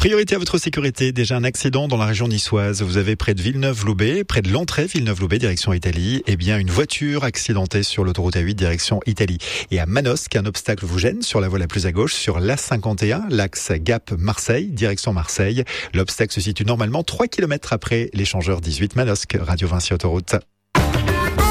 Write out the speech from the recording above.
Priorité à votre sécurité. Déjà un accident dans la région niçoise. Vous avez près de Villeneuve-Loubet, près de l'entrée Villeneuve-Loubet, direction Italie. Eh bien, une voiture accidentée sur l'autoroute A8, direction Italie. Et à Manosque, un obstacle vous gêne sur la voie la plus à gauche, sur l'A51, l'axe Gap-Marseille, direction Marseille. L'obstacle se situe normalement 3 km après l'échangeur 18 Manosque, Radio Vinci Autoroute.